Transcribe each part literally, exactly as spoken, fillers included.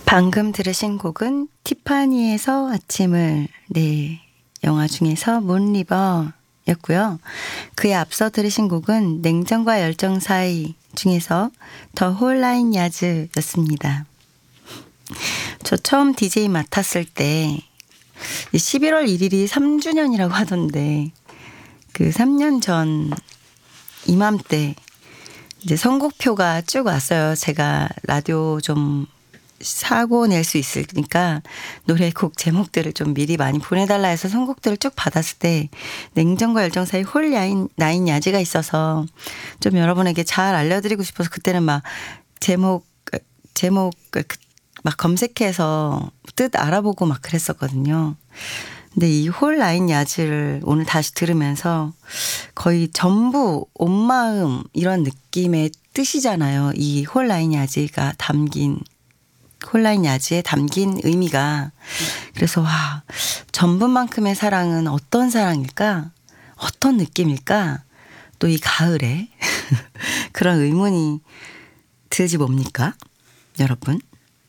방금 들으신 곡은 티파니에서 아침을, 네, 영화 중에서 문리버 였고요. 그에 앞서 들으신 곡은 냉정과 열정 사이 중에서 더 홀라인 야즈 였습니다. 저 처음 디제이 맡았을 때 십일월 일일이 삼 주년이라고 하던데 그 삼 년 전 이맘때 이제 선곡표가 쭉 왔어요. 제가 라디오 좀 사고 낼 수 있으니까 노래곡 제목들을 좀 미리 많이 보내달라 해서 선곡들을 쭉 받았을 때 냉정과 열정 사이 홀라인 나인 야지가 있어서 좀 여러분에게 잘 알려드리고 싶어서 그때는 막 제목 제목 막 검색해서 뜻 알아보고 막 그랬었거든요. 근데 이 홀라인 야지를 오늘 다시 들으면서 거의 전부 온 마음 이런 느낌의 뜻이잖아요. 이 홀라인 야지가 담긴 홀라인 야지에 담긴 의미가. 그래서 와, 전분만큼의 사랑은 어떤 사랑일까? 어떤 느낌일까? 또 이 가을에 그런 의문이 들지 뭡니까? 여러분.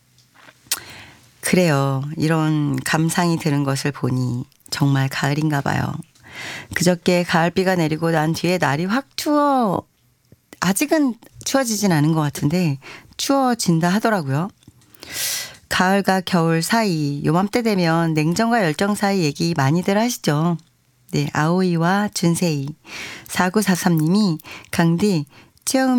그래요. 이런 감상이 드는 것을 보니 정말 가을인가 봐요. 그저께 가을비가 내리고 난 뒤에 날이 확 추워 아직은 추워지진 않은 것 같은데 추워진다 하더라고요. 가을과 겨울 사이 요맘때 되면 냉정과 열정 사이 얘기 많이들 하시죠. 네, 아오이와 준세이. 사구사삼 님이 강디